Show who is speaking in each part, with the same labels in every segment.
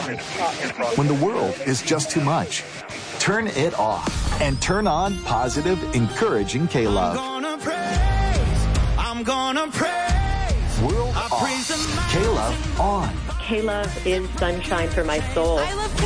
Speaker 1: When the world is just too much, turn it off and turn on positive, encouraging K-Love.
Speaker 2: I'm gonna praise.
Speaker 1: World off. K-Love on.
Speaker 3: K-Love is sunshine for my soul.
Speaker 4: I love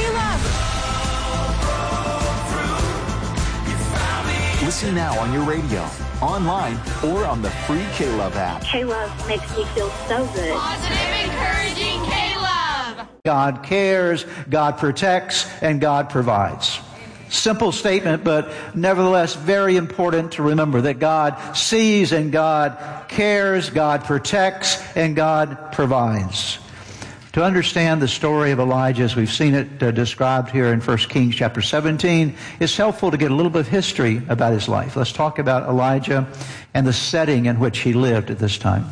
Speaker 4: K-Love.
Speaker 1: Listen now on your radio, online, or on the free K-Love app.
Speaker 3: K-Love makes me feel so good.
Speaker 4: Positive, encouraging K-Love.
Speaker 5: God cares, God protects, and God provides. Simple statement, but nevertheless very important to remember that God sees and God cares, God protects, and God provides. To understand the story of Elijah as we've seen it described here in 1 Kings chapter 17, it's helpful to get a little bit of history about his life. Let's talk about Elijah and the setting in which he lived at this time.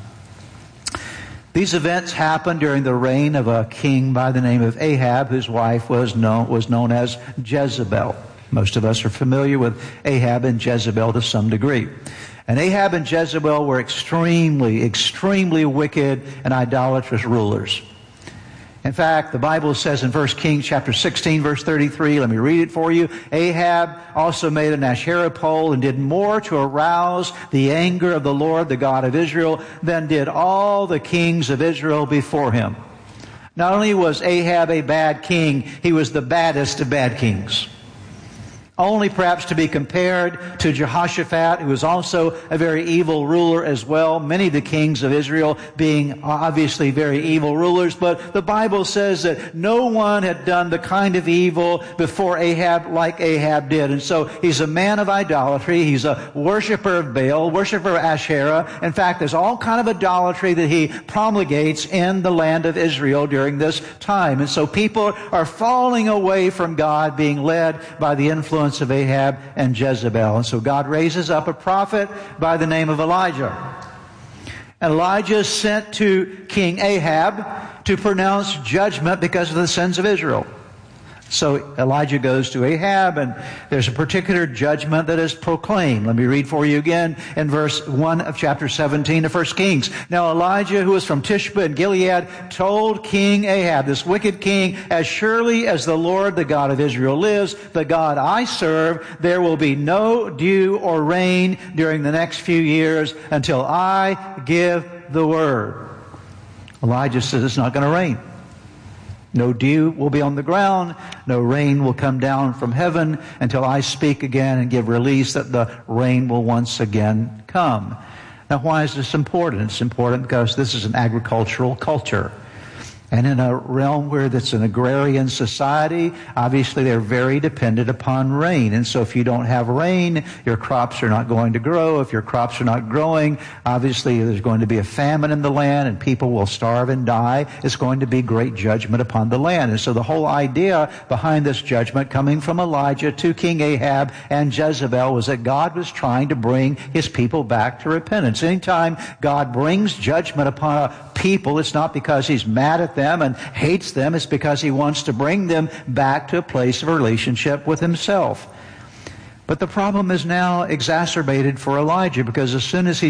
Speaker 5: These events happened during the reign of a king by the name of Ahab, whose wife was known as Jezebel. Most of us are familiar with Ahab and Jezebel to some degree. And Ahab and Jezebel were extremely wicked and idolatrous rulers. In fact, the Bible says in 1 Kings chapter 16, verse 33, let me read it for you. Ahab also made an Asherah pole and did more to arouse the anger of the Lord, the God of Israel, than did all the kings of Israel before him. Not only was Ahab a bad king, he was the baddest of bad kings. Only perhaps to be compared to Jehoshaphat, who was also a very evil ruler as well. Many of the kings of Israel being obviously very evil rulers. But the Bible says that no one had done the kind of evil before Ahab like Ahab did. And so he's a man of idolatry. He's a worshiper of Baal, worshiper of Asherah. In fact, there's all kind of idolatry that he promulgates in the land of Israel during this time. And so people are falling away from God, being led by the influence of Ahab and Jezebel. And so God raises up a prophet by the name of Elijah. And Elijah is sent to King Ahab to pronounce judgment because of the sins of Israel. So Elijah goes to Ahab, and there's a particular judgment that is proclaimed. Let me read for you again in verse 1 of chapter 17 of 1 Kings. Now Elijah, who was from Tishbe in Gilead, told King Ahab, this wicked king, as surely as the Lord, the God of Israel lives, the God I serve, there will be no dew or rain during the next few years until I give the word. Elijah says it's not going to rain. No dew will be on the ground. No rain will come down from heaven until I speak again and give release that the rain will once again come. Now, why is this important? It's important because this is an agricultural culture. And in a realm where it's an agrarian society, obviously they're very dependent upon rain. And so if you don't have rain, your crops are not going to grow. If your crops are not growing, obviously there's going to be a famine in the land and people will starve and die. It's going to be great judgment upon the land. And so the whole idea behind this judgment coming from Elijah to King Ahab and Jezebel was that God was trying to bring his people back to repentance. Anytime God brings judgment upon a people, it's not because he's mad at them and hates them. It's because he wants to bring them back to a place of relationship with himself. But the problem is now exacerbated for Elijah, because as soon as he's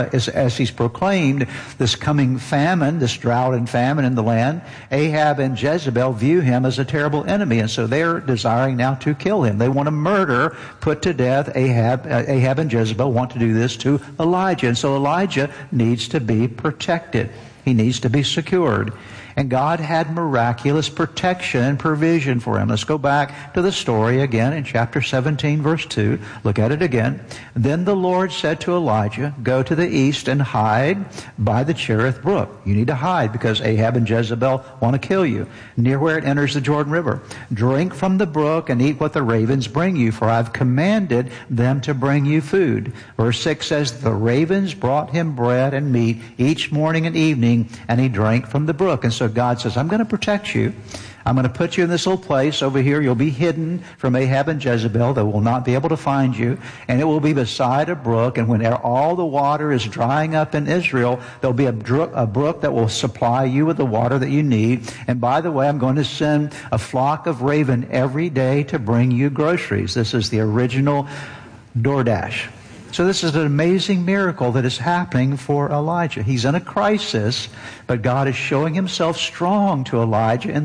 Speaker 5: proclaimed this coming famine, this drought and famine in the land, Ahab and Jezebel view him as a terrible enemy, and so they're desiring now to kill him. They want to murder, put to death Ahab and Jezebel want to do this to Elijah, and so Elijah needs to be protected. He needs to be secured. And God had miraculous protection and provision for him. Let's go back to the story again in chapter 17, verse 2. Look at it again. Then the Lord said to Elijah, go to the east and hide by the Cherith brook. You need to hide because Ahab and Jezebel want to kill you, near where it enters the Jordan River. Drink from the brook and eat what the ravens bring you, for I've commanded them to bring you food. Verse 6 says, the ravens brought him bread and meat each morning and evening, and he drank from the brook. And so God says, I'm going to protect you. I'm going to put you in this little place over here. You'll be hidden from Ahab and Jezebel. They will not be able to find you. And it will be beside a brook. And when all the water is drying up in Israel, there'll be a brook that will supply you with the water that you need. And by the way, I'm going to send a flock of raven every day to bring you groceries. This is the original DoorDash. So this is an amazing miracle that is happening for Elijah. He's in a crisis, but God is showing himself strong to Elijah in